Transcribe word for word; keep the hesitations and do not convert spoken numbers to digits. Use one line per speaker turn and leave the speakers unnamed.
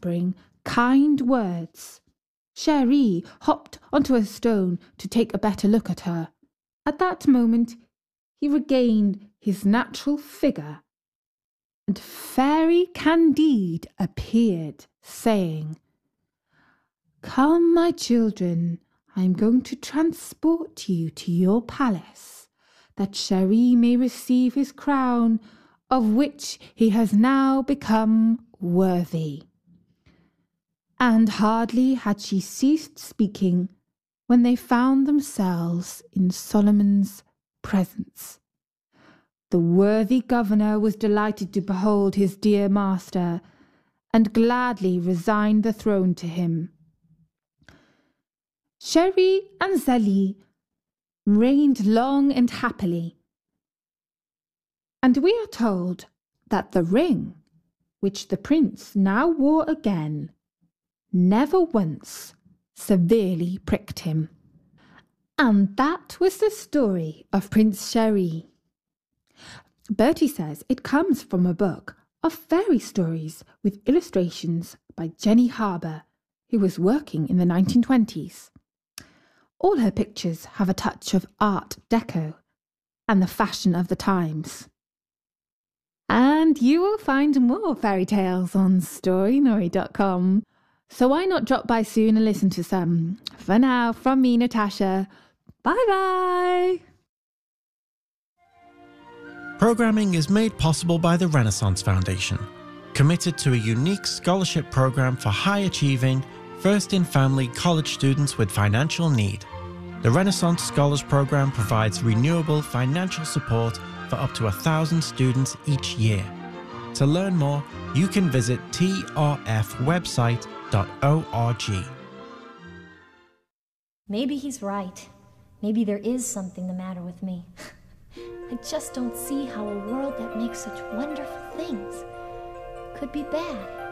whispering kind words. Cherie hopped onto a stone to take a better look at her. At that moment, he regained his natural figure, and Fairy Candide appeared, saying, "Come, my children, I am going to transport you to your palace, that Cherie may receive his crown, of which he has now become worthy." And hardly had she ceased speaking when they found themselves in Solomon's presence. The worthy governor was delighted to behold his dear master, and gladly resigned the throne to him. Cherie and Zélie reigned long and happily, and we are told that the ring, which the prince now wore again, never once severely pricked him. And that was the story of Prince Cherie. Bertie says it comes from a book of fairy stories with illustrations by Jenny Harbour, who was working in the nineteen twenties. All her pictures have a touch of Art Deco and the fashion of the times. And you will find more fairy tales on story nori dot com. So why not drop by soon and listen to some? For now, from me, Natasha, bye-bye!
Programming is made possible by the Renaissance Foundation, committed to a unique scholarship program for high-achieving, first-in-family college students with financial need. The Renaissance Scholars Program provides renewable financial support for up to a thousand students each year. To learn more, you can visit t r f website dot org.
Maybe he's right. Maybe there is something the matter with me. I just don't see how a world that makes such wonderful things could be bad.